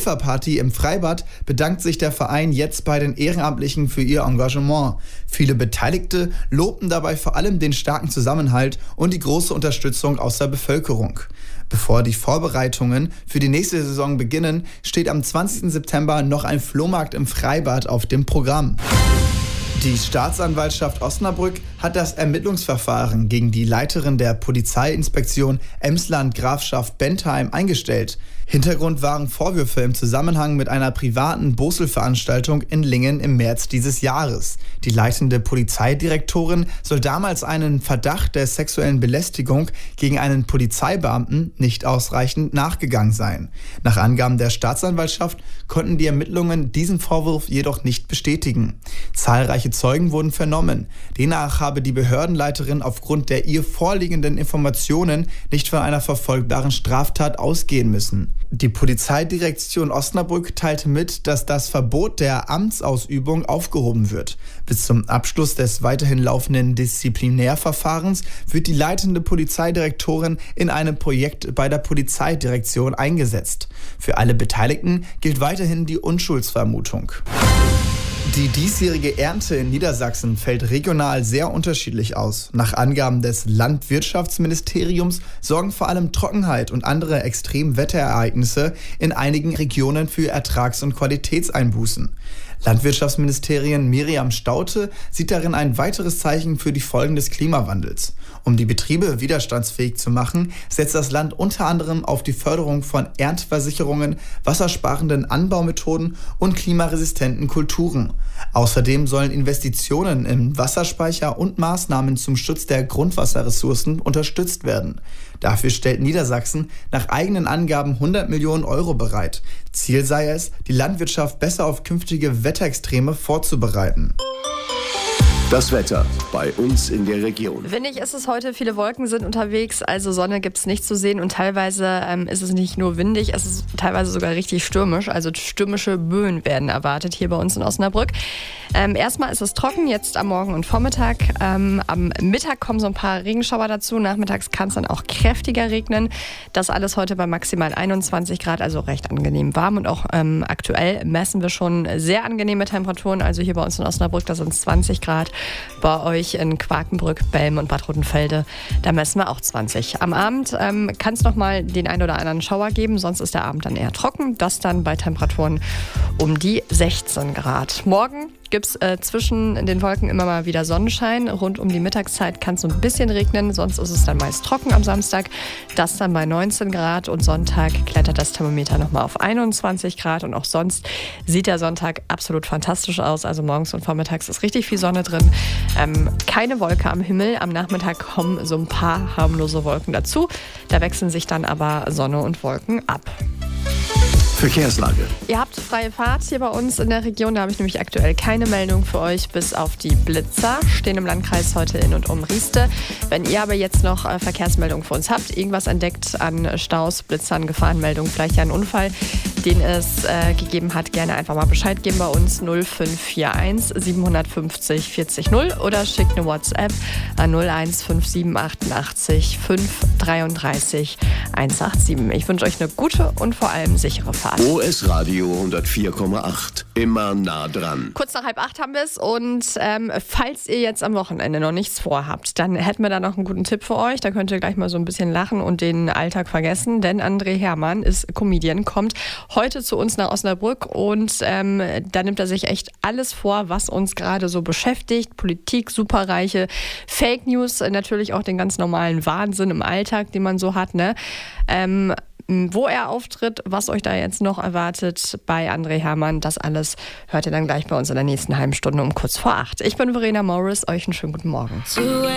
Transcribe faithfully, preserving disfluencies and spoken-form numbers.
Pulverparty im Freibad bedankt sich der Verein jetzt bei den Ehrenamtlichen für ihr Engagement. Viele Beteiligte lobten dabei vor allem den starken Zusammenhalt und die große Unterstützung aus der Bevölkerung. Bevor die Vorbereitungen für die nächste Saison beginnen, steht am zwanzigsten September noch ein Flohmarkt im Freibad auf dem Programm. Die Staatsanwaltschaft Osnabrück hat das Ermittlungsverfahren gegen die Leiterin der Polizeiinspektion Emsland-Grafschaft Bentheim eingestellt. Hintergrund waren Vorwürfe im Zusammenhang mit einer privaten Boselveranstaltung in Lingen im März dieses Jahres. Die leitende Polizeidirektorin soll damals einen Verdacht der sexuellen Belästigung gegen einen Polizeibeamten nicht ausreichend nachgegangen sein. Nach Angaben der Staatsanwaltschaft konnten die Ermittlungen diesen Vorwurf jedoch nicht bestätigen. Zahlreiche Zeugen wurden vernommen. Demnach habe die Behördenleiterin aufgrund der ihr vorliegenden Informationen nicht von einer verfolgbaren Straftat ausgehen müssen. Die Polizeidirektion Osnabrück teilte mit, dass das Verbot der Amtsausübung aufgehoben wird. Bis zum Abschluss des weiterhin laufenden Disziplinärverfahrens wird die leitende Polizeidirektorin in einem Projekt bei der Polizeidirektion eingesetzt. Für alle Beteiligten gilt weiterhin die Unschuldsvermutung. Die diesjährige Ernte in Niedersachsen fällt regional sehr unterschiedlich aus. Nach Angaben des Landwirtschaftsministeriums sorgen vor allem Trockenheit und andere Extremwetterereignisse in einigen Regionen für Ertrags- und Qualitätseinbußen. Landwirtschaftsministerin Miriam Staudte sieht darin ein weiteres Zeichen für die Folgen des Klimawandels. Um die Betriebe widerstandsfähig zu machen, setzt das Land unter anderem auf die Förderung von Ernteversicherungen, wassersparenden Anbaumethoden und klimaresistenten Kulturen. Außerdem sollen Investitionen in Wasserspeicher und Maßnahmen zum Schutz der Grundwasserressourcen unterstützt werden. Dafür stellt Niedersachsen nach eigenen Angaben hundert Millionen Euro bereit. Ziel sei es, die Landwirtschaft besser auf künftige Wetterextreme vorzubereiten. Das Wetter bei uns in der Region. Windig ist es heute, viele Wolken sind unterwegs, also Sonne gibt es nicht zu sehen und teilweise ähm, ist es nicht nur windig, es ist teilweise sogar richtig stürmisch, also stürmische Böen werden erwartet hier bei uns in Osnabrück. Ähm, erstmal ist es trocken, jetzt am Morgen und Vormittag. Ähm, am Mittag kommen so ein paar Regenschauer dazu, nachmittags kann es dann auch kräftiger regnen. Das alles heute bei maximal einundzwanzig Grad, also recht angenehm warm und auch ähm, aktuell messen wir schon sehr angenehme Temperaturen, also hier bei uns in Osnabrück, da sind es zwanzig Grad. Bei euch in Quakenbrück, Belm und Bad Rotenfelde, da messen wir auch zwanzig. Am Abend ähm, kann es nochmal den ein oder anderen Schauer geben, sonst ist der Abend dann eher trocken. Das dann bei Temperaturen um die sechzehn Grad. Morgen gibt es äh, zwischen den Wolken immer mal wieder Sonnenschein. Rund um die Mittagszeit kann es so ein bisschen regnen, sonst ist es dann meist trocken am Samstag. Das dann bei neunzehn Grad und Sonntag klettert das Thermometer nochmal auf einundzwanzig Grad und auch sonst sieht der Sonntag absolut fantastisch aus. Also morgens und vormittags ist richtig viel Sonne drin. Ähm, keine Wolke am Himmel. Am Nachmittag kommen so ein paar harmlose Wolken dazu. Da wechseln sich dann aber Sonne und Wolken ab. Verkehrslage. Ihr habt freie Fahrt hier bei uns in der Region. Da habe ich nämlich aktuell keine Meldung für euch, bis auf die Blitzer. Stehen im Landkreis heute in und um Rieste. Wenn ihr aber jetzt noch äh, Verkehrsmeldungen für uns habt, irgendwas entdeckt an Staus, Blitzern, Gefahrenmeldungen, vielleicht ja einen Unfall, den es äh, gegeben hat, gerne einfach mal Bescheid geben bei uns null fünf vier eins sieben fünf null vierzig null oder schickt eine WhatsApp an null eins fünf sieben achtundachtzig fünf dreiunddreißig hundertsiebenundachtzig. Ich wünsche euch eine gute und vor allem sichere Fahrt. O S Radio hundertvier Komma acht. Immer nah dran. Kurz nach halb acht haben wir es und ähm, falls ihr jetzt am Wochenende noch nichts vorhabt, dann hätten wir da noch einen guten Tipp für euch. Da könnt ihr gleich mal so ein bisschen lachen und den Alltag vergessen, denn André Hermann ist Comedian, kommt heute zu uns nach Osnabrück und ähm, da nimmt er sich echt alles vor, was uns gerade so beschäftigt. Politik, Superreiche, Fake News, natürlich auch den ganz normalen Wahnsinn im Alltag, den man so hat, ne? Ähm, Wo er auftritt, was euch da jetzt noch erwartet bei André Hermann, das alles hört ihr dann gleich bei uns in der nächsten halben Stunde um kurz vor acht. Ich bin Verena Morris, euch einen schönen guten Morgen.